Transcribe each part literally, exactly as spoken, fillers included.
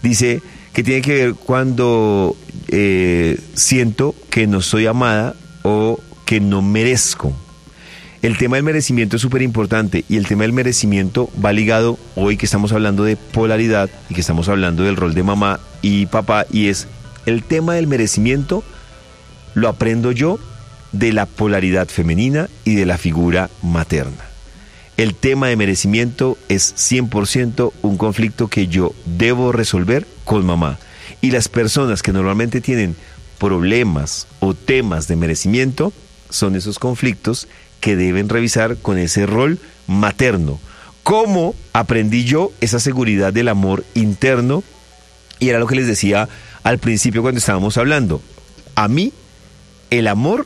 Dice que tiene que ver cuando eh, siento que no soy amada o que no merezco. El tema del merecimiento es súper importante y el tema del merecimiento va ligado hoy que estamos hablando de polaridad y que estamos hablando del rol de mamá y papá, y es el tema del merecimiento lo aprendo yo de la polaridad femenina y de la figura materna. El tema de merecimiento es cien por ciento un conflicto que yo debo resolver con mamá, y las personas que normalmente tienen problemas o temas de merecimiento son esos conflictos que deben revisar con ese rol materno. ¿Cómo aprendí yo esa seguridad del amor interno? Y era lo que les decía al principio cuando estábamos hablando. A mí, el amor,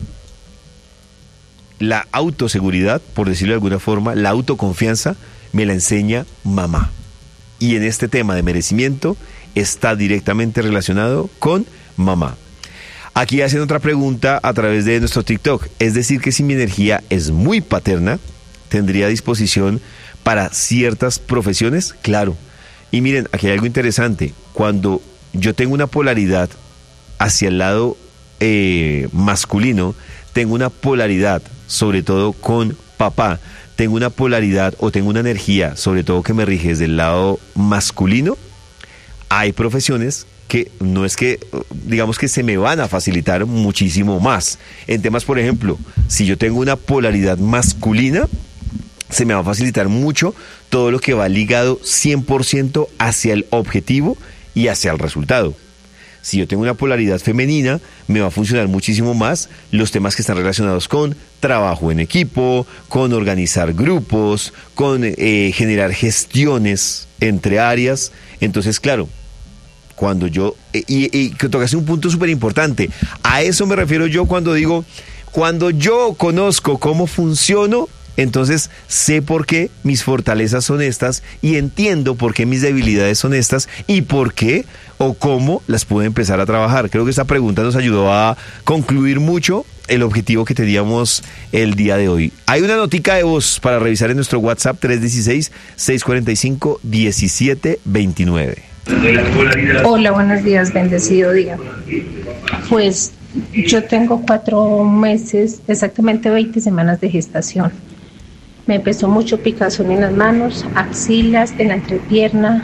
la autoseguridad, por decirlo de alguna forma, la autoconfianza, me la enseña mamá. Y en este tema de merecimiento está directamente relacionado con mamá. Aquí hacen otra pregunta a través de nuestro TikTok. Es decir, que si mi energía es muy paterna, ¿tendría disposición para ciertas profesiones? Claro. Y miren, aquí hay algo interesante. Cuando yo tengo una polaridad hacia el lado eh, masculino, tengo una polaridad, sobre todo con papá, tengo una polaridad o tengo una energía, sobre todo que me rige desde el lado masculino, hay profesiones que no es que, digamos que se me van a facilitar muchísimo más. En temas, por ejemplo, si yo tengo una polaridad masculina, se me va a facilitar mucho todo lo que va ligado cien por ciento hacia el objetivo y hacia el resultado. Si yo tengo una polaridad femenina, me va a funcionar muchísimo más los temas que están relacionados con trabajo en equipo, con organizar grupos, con eh, generar gestiones entre áreas. Entonces, claro, cuando yo, y, y que tocas un punto súper importante, a eso me refiero yo cuando digo, cuando yo conozco cómo funciono, entonces sé por qué mis fortalezas son estas y entiendo por qué mis debilidades son estas y por qué o cómo las puedo empezar a trabajar. Creo que esta pregunta nos ayudó a concluir mucho el objetivo que teníamos el día de hoy. Hay una notica de voz para revisar en nuestro WhatsApp tres uno seis, seis cuatro cinco, uno siete dos nueve. Hola, buenos días, bendecido día. Pues yo tengo cuatro meses, exactamente veinte semanas de gestación. Me empezó mucho picazón en las manos, axilas, en la entrepierna,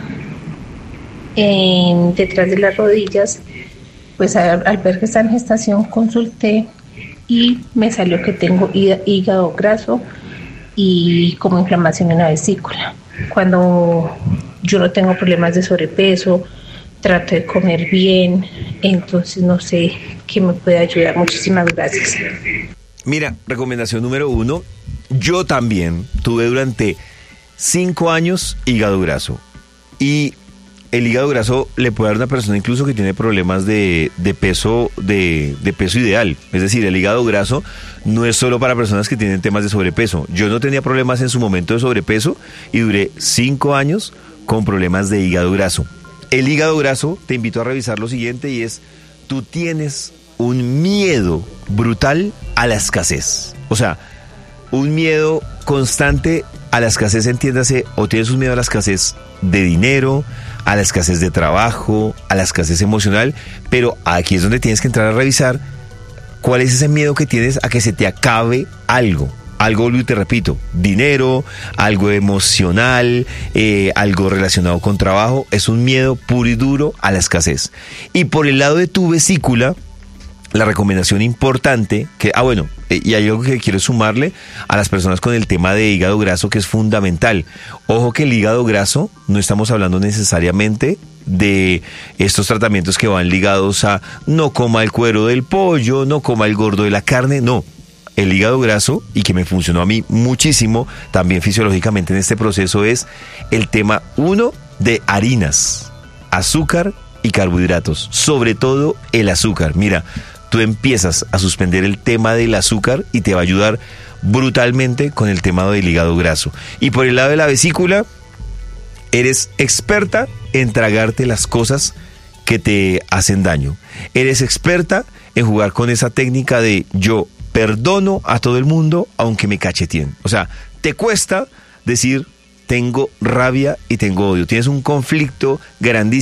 en, detrás de las rodillas. Pues al, al ver que está en gestación consulté y me salió que tengo hígado graso y como inflamación en la vesícula. Cuando yo no tengo problemas de sobrepeso, trato de comer bien, entonces no sé qué me puede ayudar. Muchísimas gracias. Mira, recomendación número uno, yo también tuve durante cinco años hígado graso. Y el hígado graso le puede dar a una persona incluso que tiene problemas de, de peso de, de peso ideal. Es decir, el hígado graso no es solo para personas que tienen temas de sobrepeso. Yo no tenía problemas en su momento de sobrepeso y duré cinco años con problemas de hígado graso. El hígado graso, te invito a revisar lo siguiente y es, tú tienes un miedo brutal a la escasez. O sea, un miedo constante a la escasez, entiéndase, o tienes un miedo a la escasez de dinero, a la escasez de trabajo, a la escasez emocional, pero aquí es donde tienes que entrar a revisar cuál es ese miedo que tienes a que se te acabe algo. Algo, y te repito, dinero, algo emocional, eh, algo relacionado con trabajo. Es un miedo puro y duro a la escasez. Y por el lado de tu vesícula, la recomendación importante, que, ah bueno, eh, y hay algo que quiero sumarle a las personas con el tema de hígado graso que es fundamental. Ojo que el hígado graso, no estamos hablando necesariamente de estos tratamientos que van ligados a no coma el cuero del pollo, no coma el gordo de la carne, no. El hígado graso, y que me funcionó a mí muchísimo, también fisiológicamente en este proceso, es el tema uno de harinas, azúcar y carbohidratos, sobre todo el azúcar. Mira, tú empiezas a suspender el tema del azúcar y te va a ayudar brutalmente con el tema del hígado graso. Y por el lado de la vesícula, eres experta en tragarte las cosas que te hacen daño. Eres experta en jugar con esa técnica de yo perdono a todo el mundo aunque me cacheteen. O sea, te cuesta decir tengo rabia y tengo odio. Tienes un conflicto grandísimo